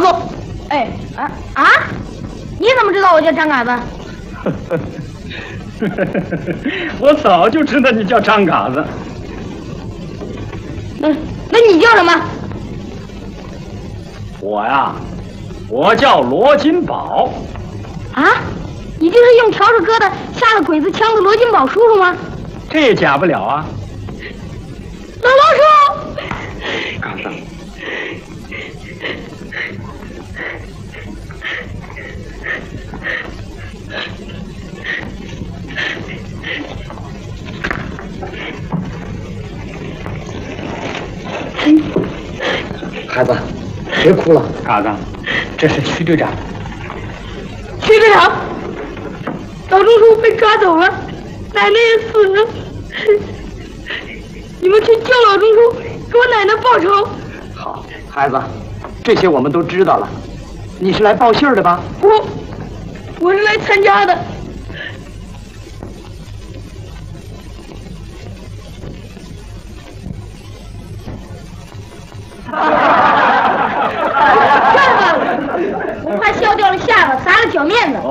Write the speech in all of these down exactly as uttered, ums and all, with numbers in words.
子。 哎啊啊！你怎么知道我叫张嘎子？ 我早就知道你叫张嘎子。 那那你叫什么？ 我呀，我叫罗金宝。 啊，你就是用笤帚疙瘩下了鬼子枪的罗金宝叔叔吗？ 这也假不了啊。 老老叔， 嘎子， 孩子，别哭了。 嘎子，这是区队长。 区队长，老钟叔被抓走了，奶奶也死了。你们去救老钟叔，给我奶奶报仇。 好，孩子，这些我们都知道了。你是来报信儿的吧？ 我，我是来参加的。看吧，我怕笑掉了下巴，砸了脚面子。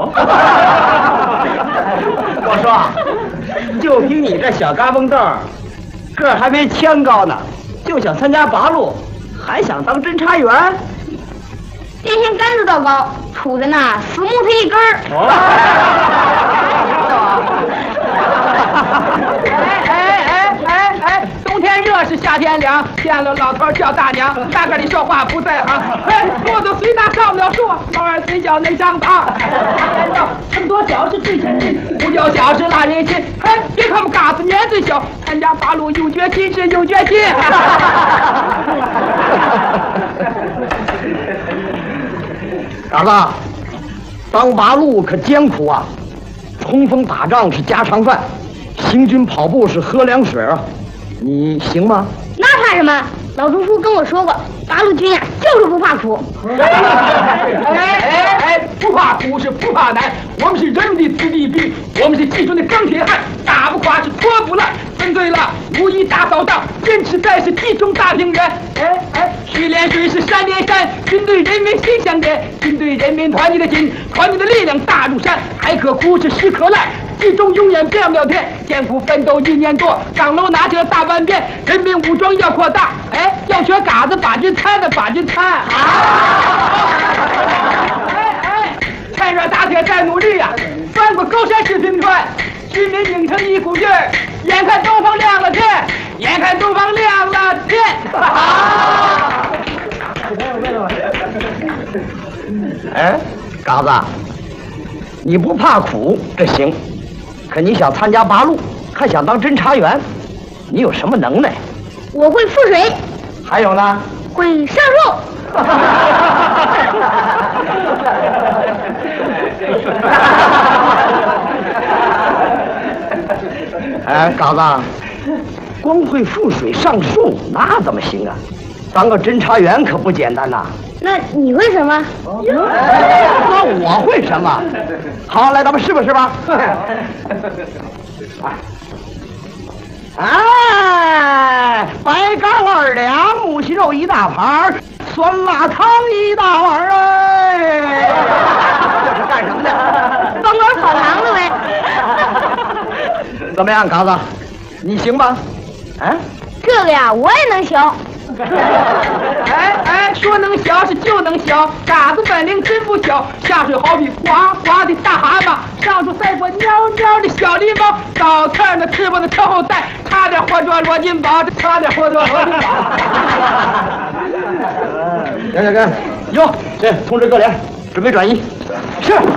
我说啊，就凭你这小嘎嘣豆儿，个儿还没枪高呢，就想参加八路，还想当侦查员？ 电线杆子倒高，杵在那死木头一根儿。 哎哎哎哎哎！冬天热是夏天凉，见了老头叫大娘，大个里说话不在行。哎，骆驼虽大上不了树，老二虽小能上堂。这么多小事最亲近，不叫小事拉人心。哎，别看我们嘎子年岁小，参加八路有决心是有决心。 嘎子，当八路可艰苦啊！冲锋打仗是家常饭，行军跑步是喝凉水啊！你行吗？ 那怕什么？老钟叔跟我说过，八路军呀就是不怕苦。 哎哎哎，不怕苦是不怕难，我们是人民的子弟兵，我们是基准的钢铁汉，打不垮是拖不烂。分对了，武艺大扫荡，坚持在是地中大平原。哎哎，水连水是山连山，军队人民心相连，军队人民团结的心，团结的力量大如山，海可枯是石可烂，集中永远变不了天，艰苦奋斗一年多，岗楼拿起了大万遍，人民武装要扩大，哎，要学嘎子把军参的把军参。哎哎，趁热打铁再努力呀、啊，翻过高山是平川，军民拧成一股劲儿，眼看东方亮了天，眼看东方亮了天。啊！ 哎，嘎子，你不怕苦这行，可你想参加八路，还想当侦查员，你有什么能耐？ 我会覆水， 还有呢？ 会上树。 哎，嘎子，光会覆水上树那怎么行啊？当个侦查员可不简单呐。 那你会什么？ 那我会什么？好，来，咱们试吧试吧。哎，白干二两，木须肉一大盘，酸辣汤一大碗哎！这是干什么的？ 当碗烤肠子呗。 怎么样，嘎子，你行吧？啊？ 这个呀，我也能学。 哎哎，说能小是就能小，嘎子本领真不小。下水好比哗哗的大蛤蟆，上树赛过喵喵的小狸猫，倒刺儿那翅膀的车后带，差点活捉罗金宝，这差点活捉罗金宝。 行行行，哟，这通知各连，准备转移。是。